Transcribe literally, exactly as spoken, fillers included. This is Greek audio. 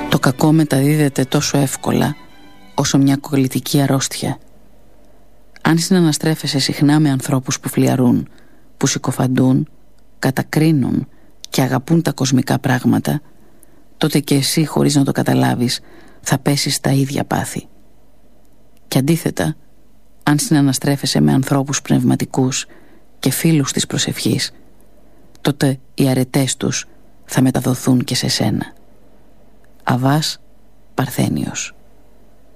Το κακό μεταδίδεται τόσο εύκολα όσο μια κολλητική αρρώστια. Αν συναναστρέφεσαι συχνά με ανθρώπους που φλιαρούν, που συκοφαντούν, κατακρίνουν και αγαπούν τα κοσμικά πράγματα, τότε και εσύ, χωρίς να το καταλάβεις, θα πέσεις στα ίδια πάθη. Και αντίθετα, αν συναναστρέφεσαι με ανθρώπους πνευματικούς και φίλους της προσευχής, τότε οι αρετές τους θα μεταδοθούν και σε σένα. Αββάς Παρθένιος.